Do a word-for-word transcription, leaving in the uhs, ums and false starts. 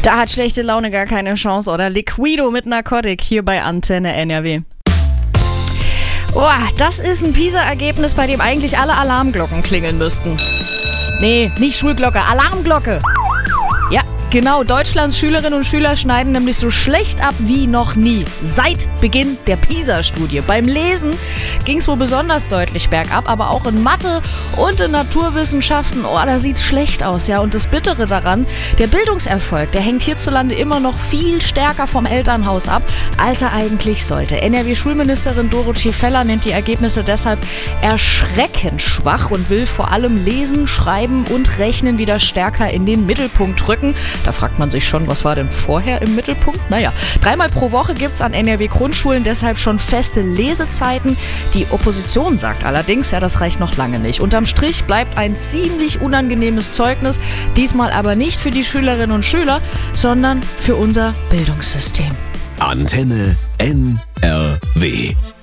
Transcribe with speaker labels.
Speaker 1: Da hat schlechte Laune gar keine Chance, oder? Liquido mit Narcotic hier bei Antenne N R W. Boah, das ist ein PISA-Ergebnis, bei dem eigentlich alle Alarmglocken klingeln müssten. Nee, nicht Schulglocke, Alarmglocke. Ja, genau, Deutschlands Schülerinnen und Schüler schneiden nämlich so schlecht ab wie noch nie. Seit Beginn der PISA-Studie. Beim Lesen ging es wohl besonders deutlich bergab, aber auch in Mathe und in Naturwissenschaften, oh, da sieht's schlecht aus. Ja, und das Bittere daran, der Bildungserfolg, der hängt hierzulande immer noch viel stärker vom Elternhaus ab, als er eigentlich sollte. N R W-Schulministerin Dorothee Feller nennt die Ergebnisse deshalb erschreckend schwach und will vor allem Lesen, Schreiben und Rechnen wieder stärker in den Mittelpunkt rücken. Da fragt man sich schon, was war denn vorher im Mittelpunkt? Naja, dreimal pro Woche gibt's an N R W-Grundschulen deshalb schon feste Lesezeiten. Die Opposition sagt allerdings, ja, das reicht noch lange nicht. Unterm Strich bleibt ein ziemlich unangenehmes Zeugnis, diesmal aber nicht für die Schülerinnen und Schüler, sondern für unser Bildungssystem.
Speaker 2: Antenne N R W